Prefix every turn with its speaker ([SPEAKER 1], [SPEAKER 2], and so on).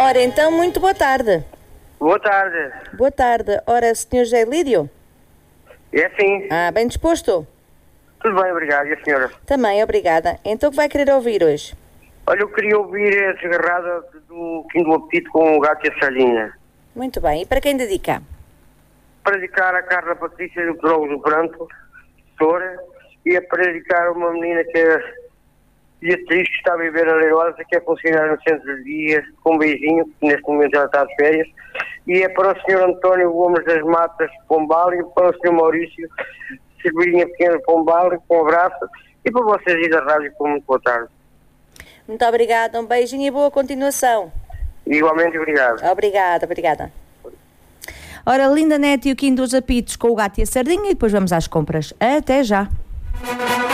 [SPEAKER 1] Ora, então, muito boa tarde.
[SPEAKER 2] Boa tarde.
[SPEAKER 1] Boa tarde. Ora, Sr. José Lídio?
[SPEAKER 2] É sim.
[SPEAKER 1] Bem disposto?
[SPEAKER 2] Tudo bem, obrigado. E a senhora?
[SPEAKER 1] Também, obrigada. Então, o que vai querer ouvir hoje?
[SPEAKER 2] Olha, eu queria ouvir a desgarrada do Quinto do Apetite com o gato e a sardinha.
[SPEAKER 1] Muito bem. E para quem dedica?
[SPEAKER 2] Para dedicar a Carla Patrícia do Progos do Pranto, professora, e para dedicar a uma menina que é Beatriz, que está a viver na Leirosa, que é funcionária no centro de dia, com um beijinho, que neste momento já está de férias, e é para o Sr. António Gomes das Matas de Pombal e para o Sr. Maurício Cervilhinha Pequena de Pombal, com um abraço, e para vocês e da rádio, com muito boa tarde.
[SPEAKER 1] Muito obrigada. Um beijinho e boa continuação.
[SPEAKER 2] Igualmente, obrigado.
[SPEAKER 1] Obrigada. Ora, Linda Neto e o Quinto dos Apitos com o gato e a sardinha e depois vamos às compras. Até já.